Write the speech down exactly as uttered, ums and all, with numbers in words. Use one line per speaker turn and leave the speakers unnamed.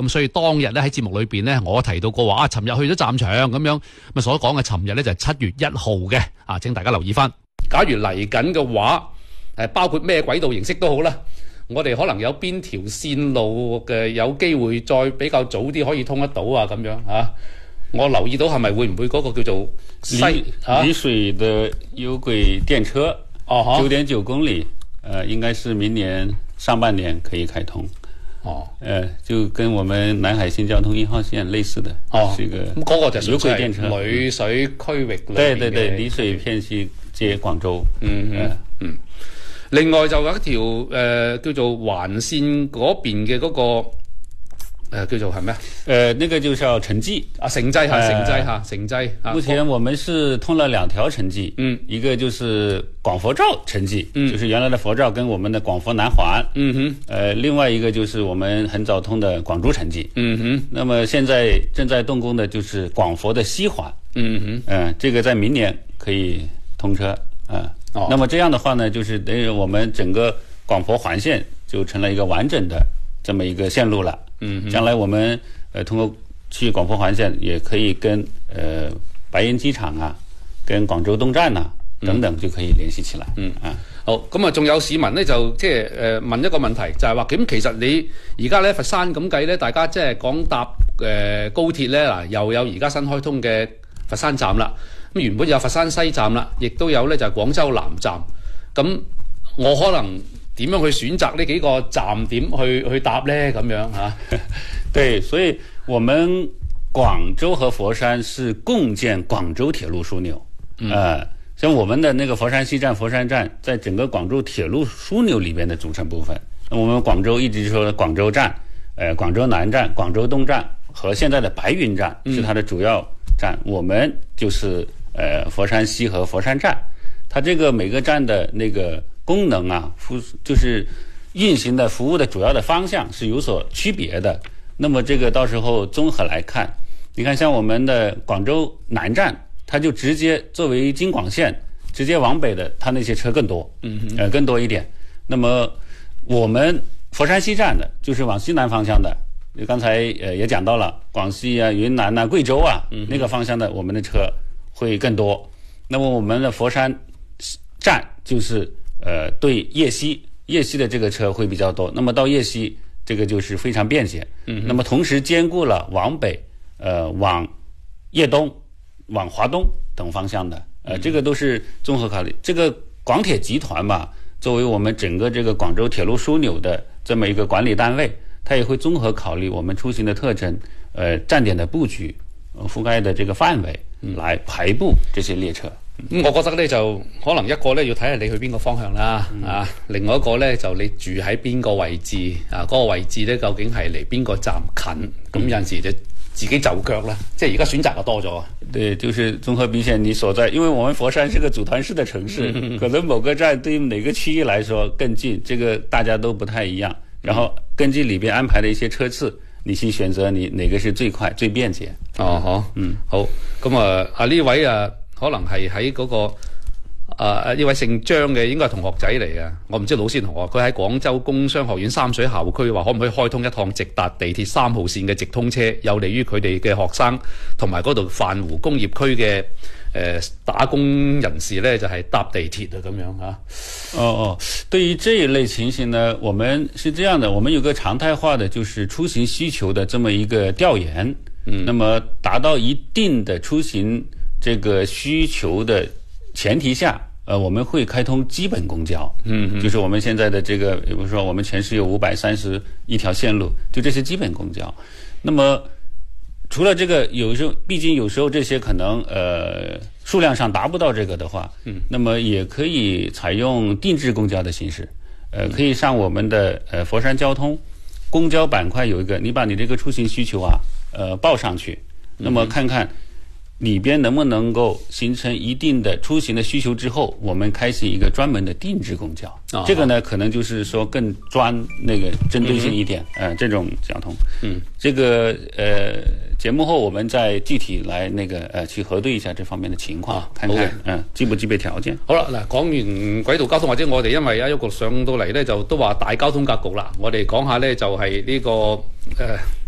咁所以當日咧喺節目裏邊咧，我提到過話啊，尋日去咗站場咁樣，咁所講嘅尋日咧就係七月一號嘅啊，請大家留意翻。假如嚟緊嘅話，誒包括咩軌道形式都好啦，我哋可能有邊條線路嘅有機會再比較早啲可以通得到啊咁樣啊。我留意到係咪會唔會嗰個叫做西
丽水的有軌電車，
哦，
九點九公里，呃，應該是明年上半年可以開通。
哦，
呃，就跟我們南海新交通一號線類似的，
哦，
是一個
咁嗰個就
有軌電車，
裏水區域裏
對對對，麗水片溪接廣州。
嗯嗯、呃、嗯。另外就有一條誒、呃、叫做環線嗰邊嘅嗰個。呃，叫做係咩啊？
呃，那個就叫城際
啊，城際嚇，城際嚇，城際。
目前我們是通了兩條城際，
嗯，
一個就是廣佛肇城際，
嗯，
就是原來的佛肇跟我們的廣佛南環，
嗯哼，
呃，另外一個就是我們很早通的廣州城際，
嗯哼。
那麼現在正在動工的就是廣佛的西環，
嗯哼，
嗯、呃，這個在明年可以通車，啊、呃，哦，那麼這樣的話呢，就是等於我們整個廣佛環線就成了一個完整的這麼一個線路了。嗯，將來我們呃通過去廣佛環線，也可以跟呃白雲機場啊，跟廣州東站啊等等就可以聯繫起來。嗯啊，
好，咁啊，仲有市民咧就即係誒問一個問題，就係話咁其實你而家咧佛山咁計咧，大家即係講搭誒、呃、高鐵咧嗱，又有而家新開通嘅佛山站啦，咁原本有佛山西站啦，亦都有咧就係廣州南站，咁我可能點樣去選擇呢幾個站點去去搭呢？咁樣啊？
對，所以我們廣州和佛山是共建廣州鐵路樞紐。嗯、呃，像我們的那個佛山西站、佛山站，在整個廣州鐵路樞紐裏邊的組成部分。那我們廣州一直說廣州站、呃廣州南站、廣州東站和現在的白雲站是它的主要站。嗯、我們就是呃佛山西和佛山站，它這個每個站的那個功能啊，服就是運行的服務的主要的方向是有所區別的。那麼這個到時候綜合來看，你看像我們的廣州南站，它就直接作為京廣線直接往北的，它那些車更多，嗯哼，呃更多一點。那麼我們佛山西站的，就是往西南方向的，剛才呃也講到了廣西啊、雲南啊、貴州啊、嗯、那個方向的，我們的車會更多。那麼我們的佛山站就是呃，對葉溪，葉溪的這個車會比較多。那麼到葉溪，這個就是非常便捷。嗯。那麼同時兼顧了往北、呃，往葉東、往華東等方向的。呃，這個都是綜合考慮。這個廣鐵集團嘛，作為我們整個這個廣州鐵路樞紐的這麼一個管理單位，它也會綜合考慮我們出行的特徵，呃，站點的佈局，呃、覆蓋的這個範圍，來排布這些列車。
咁、嗯、我覺得咧就可能一個咧要睇下你去邊個方向啦，嗯、啊，另外一個咧就你住喺邊個位置啊，嗰、那個位置咧究竟係離邊個站近，咁、嗯、有陣時就自己就腳啦，即係而家選擇就多咗。
對，就是綜合比顯你所在，因為我們佛山是個組團式的城市，嗯、可能某個站對於哪個區域來說更近，這個大家都不太一樣。然後根據裏邊安排的一些車次，你去選擇你哪個是最快最便捷。
哦，好，嗯，好，咁啊啊呢位啊。可能係喺嗰個啊呢位姓張嘅，應該係同學仔嚟嘅。我唔知老師同學，佢喺廣州工商學院三水校區話，可唔可以開通一趟直達地鐵三號線嘅直通車，有利於佢哋嘅學生同埋嗰度泛湖工業區嘅誒、呃、打工人士呢，就係、是、搭地鐵啊咁樣嚇。
哦哦，對於這一類情形呢，我們是這樣的，我們有個常態化的，就是出行需求的這麼一個調研。嗯，那麼達到一定的出行這個需求的前提下，呃，我們會開通基本公交，嗯，嗯，就是我們現在的這個，比如說我們全市有五百三十一條線路，就這些基本公交。那麼除了這個，有時候畢竟有時候這些可能呃數量上達不到這個的話，嗯，那麼也可以採用定制公交的形式，呃，可以上我們的呃佛山交通公交板塊有一個，你把你這個出行需求啊，呃報上去，那麼看看裏邊能不能夠形成一定的出行的需求之後，我們開啟一個專門的定制公交。哦、這個呢，可能就是說更專那個針對性一點，嗯、呃，這種交通。嗯，這個呃節目後我們再具體來那個呃去核對一下這方面的情況，啊、看看嗯、呃、具不具備條件。
好啦，嗱，講完軌道交通或者我哋因為一個上到嚟呢，就都話大交通格局啦，我哋講下呢就係呢、這個誒。呃